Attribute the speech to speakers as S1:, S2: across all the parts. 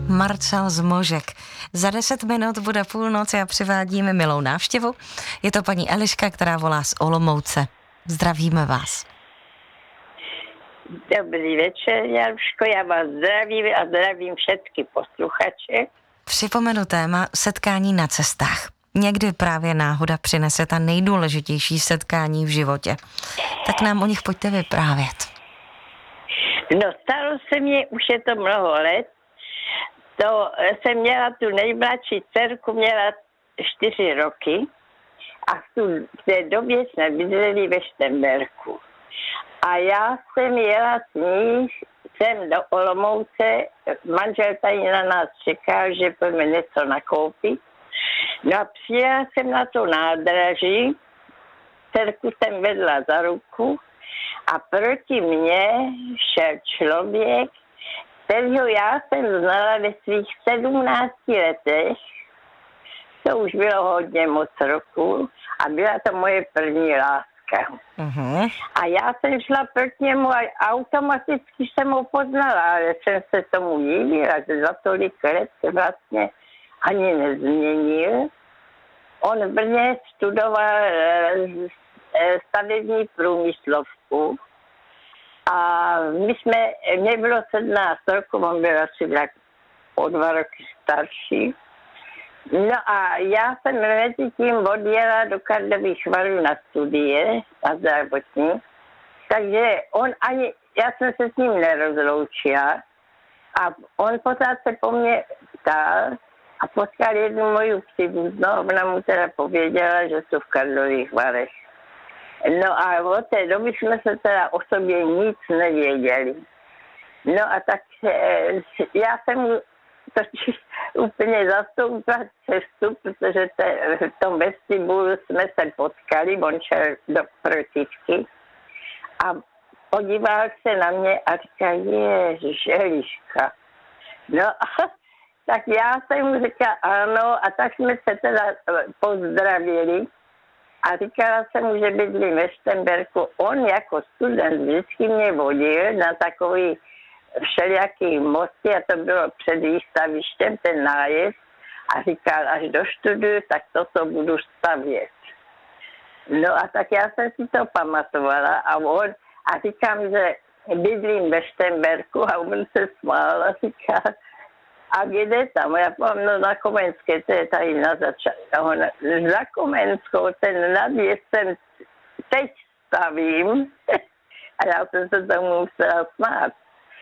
S1: Marcel z Možek. Za 10 minut bude půlnoc a přivádíme milou návštěvu. Je to paní Eliška, která volá z Olomouce. Zdravíme vás.
S2: Dobrý večer, Jaruško, já vás zdravím a zdravím všechny posluchače.
S1: Připomenu téma setkání na cestách. Někdy právě náhoda přinese ta nejdůležitější setkání v životě. Tak nám o nich pojďte vyprávět.
S2: No, stalo se mně, už je to mnoho let. To jsem měla tu nejmladší dcerku, měla 4 roky a v té době jsme bydleli ve Štemberku. A já jsem jela s ní sem do Olomouce, manžel tady na nás čekal, že půjdeme něco nakoupit. No a přijela jsem na to nádraží, dcerku jsem vedla za ruku a proti mně šel člověk, kterýho já jsem znala ve svých 17 letech, to už bylo hodně moc roku a byla to moje první láska.
S1: Uh-huh.
S2: A já jsem šla proti němu a automaticky jsem ho poznala, ale jsem se tomu divila, že za tolik let se vlastně ani nezměnil. On v Brně studoval stavební průmyslovku a mě bylo 17 roku, on byl asi tak o 2 roky starší. No a já jsem mezi tím odjela do Karlových Varů na studie, na zdravotní, takže já jsem se s ním nerozloučila a on pořád se po mně ptal a potkal jednu moju příbuznou, ona mu teda pověděla, že jsou v Karlových Varech. No a od té doby jsme se teda o sobě nic nevěděli. No a tak já jsem mu totiž úplně zastoupila cestu, protože v tom vestibulu jsme se potkali, on šel do protivky a podíval se na mě a říkal, Ježiš, Eliška. No a tak já jsem mu říkala ano a tak jsme se teda pozdravili a říkala jsem mu, že bydlím ve Štemberku. On jako student vždycky mě vodil na takový všelijaký mosty a to bylo před výstavištěm, ten nájezd a říkal, až doštuduju, tak toto budu stavět. No a tak já jsem si to pamatovala a říkám, že bydlím ve Štemberku a on se smál a říká, a kde tam? Já povím, no na Komenské, to je tady na začátku. Za Komenskou, ten nadjezd jsem teď stavím a já jsem se tomu musela smát.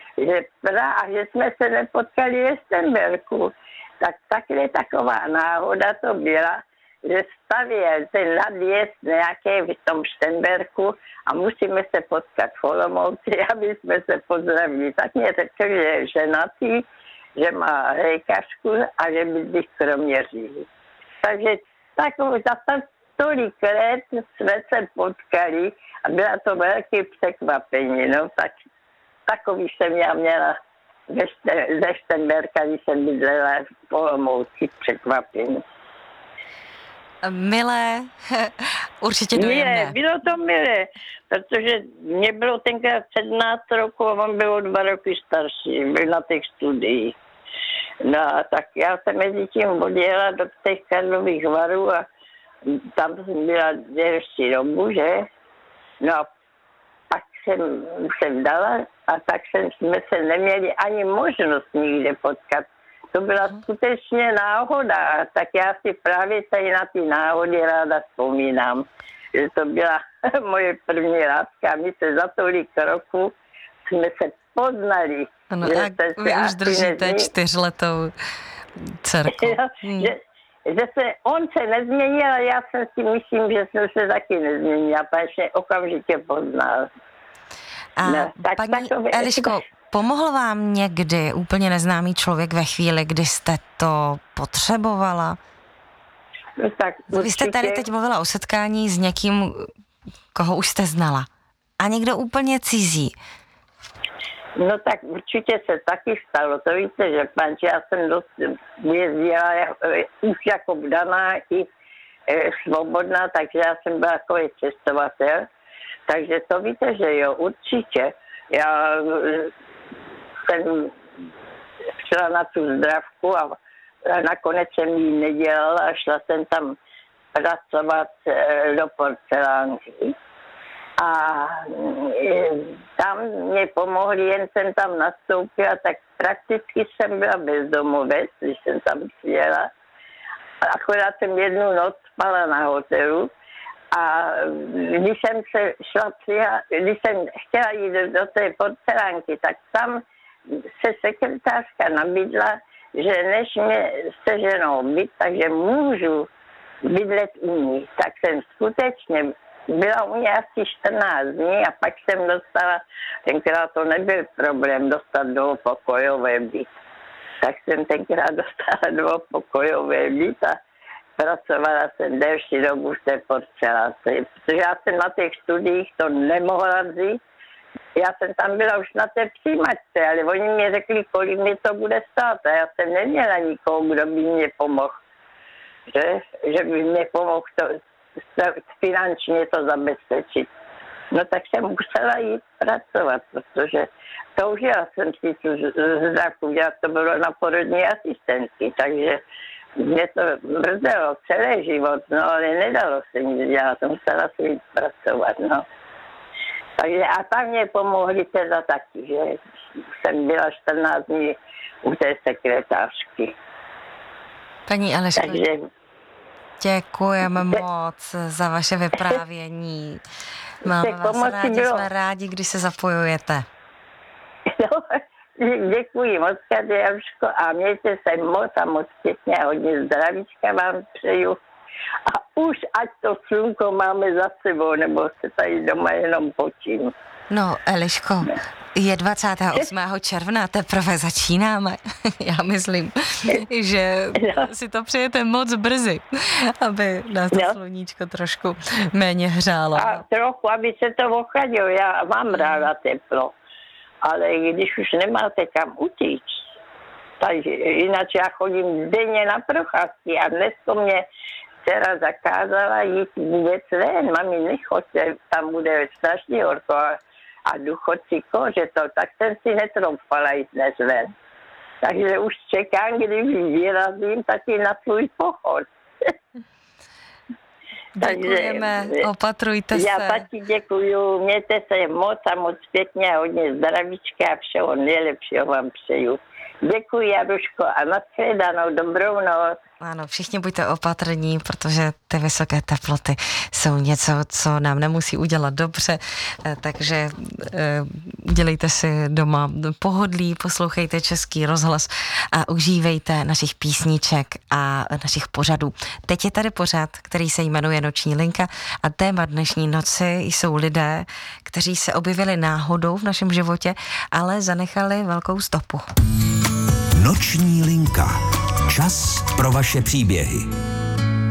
S2: Že jsme se nepotkali ve Štemberku. Tak takhle taková náhoda to byla, že stavěl ten nadjezd nějaké v tom Štemberku a musíme se potkat v Olomouci, aby jsme se pozdravili. Tak mě řekl, že je ženatý, že má lékařku a že bydlí v Kroměříži. Takže za tolik let jsme se potkali a byla to velké překvapení. No tak takový jsem já měla ze Štemberka, když jsem bydlela v Olomouci, překvapení.
S1: Milé, určitě dojemné.
S2: Milé, bylo to milé, protože mě bylo tenkrát 17 roku a on byl o 2 roky starší, byl na těch studiích. No a tak já jsem mezi tím odjela do těch Karlových Varů a tam jsem byla delší dobu, že? No a pak jsem dala a tak jsme se neměli ani možnost nikde potkat. To byla skutečně náhoda, tak já si právě tady na ty náhody ráda vzpomínám, že to byla moje první láska a my se za tolik roku jsme se poznali.
S1: Ano, a vy už držíte 4letou dcerku.
S2: On se nezměnil, ale já si myslím, že jsem se taky nezměnila, protože okamžitě poznal.
S1: A no, paní Eliško, pomohl vám někdy úplně neznámý člověk ve chvíli, kdy jste to potřebovala?
S2: No, tak
S1: vy jste tady teď mluvila o setkání s někým, koho už jste znala. A někdo úplně cizí.
S2: No tak určitě se taky stalo. To víte, že já jsem dost jezdila už jako vdaná i svobodná, takže já jsem byla takový cestovatel. Takže to víte, že jo, určitě. Já jsem šla na tu zdravku a nakonec jsem ji nedělala a šla jsem tam pracovat do porcelánky. A tam mě pomohli, jen jsem tam nastoupila, tak prakticky jsem byla bezdomovec, když jsem tam přijela. Akorát jsem jednu noc spala na hotelu a když jsem chtěla jít do té porcelánky, tak tam se sekretářka nabídla, že než mě seženou byt, takže můžu bydlet u ní. Tak jsem skutečně byla u ní asi 14 dní a pak jsem dostala, tenkrát to nebyl problém dostat dvoupokojové byt. Tak jsem tenkrát dostala dvoupokojové byt a pracovala jsem delší dobu v té porcelánce, protože já jsem na těch studiích to nemohla vzít. Já jsem tam byla už na té přijímačce, ale oni mi řekli, kolik mi to bude stát a já jsem neměla nikoho, kdo by mě pomohl. Že by mě pomohl finančně to zabezpečit. No tak jsem musela jít pracovat, protože toužila jsem si tu zdravku dělat, to bylo na porodní asistentky, takže mě to mrzelo celý život, no ale nedalo se nic dělat, musela si jít pracovat, no. Takže a tam mě pomohli teda taky, že jsem byla 14 dní u té sekretářky.
S1: Paní Eliško,
S2: takže
S1: děkujeme moc za vaše vyprávění. Máme vás rádi, jsme rádi, když se zapojujete.
S2: No, děkuji moc, Jaruško, a mějte se moc a moc pěkně a hodně zdravíčka vám přeju. A už ať to slunko máme za sebou, nebo se tady doma jenom počím.
S1: No, Eliško, je 28. června, teprve začínáme. Já myslím, že si to přejete moc brzy, aby nás to sluníčko trošku méně hřálo.
S2: A trochu, aby se to ochladilo. Já mám ráda teplo, ale když už nemáte kam utíct, takže jinak já chodím denně na procházky a dneska mě dcera zakázala jít vůbec ven. Mami, nechoďte, tam bude strašně horko a důchodci kože to, tak jsem si netroufala jít dnes ven. Takže už čekám, když vyrazím taky na svůj pochod.
S1: Děkujeme, opatrujte se.
S2: Já taky děkuju, mějte se moc a moc pěkně a hodně zdravíčka a všeho nejlepšího vám přeju. Děkuji, Jaruško, a nashledanou, dobrou noc.
S1: Ano, všichni buďte opatrní, protože ty vysoké teploty jsou něco, co nám nemusí udělat dobře, takže udělejte si doma pohodlí, poslouchejte Český rozhlas a užívejte našich písniček a našich pořadů. Teď je tady pořad, který se jmenuje Noční linka a téma dnešní noci jsou lidé, kteří se objevili náhodou v našem životě, ale zanechali velkou stopu.
S3: Noční linka. Čas pro vaše příběhy.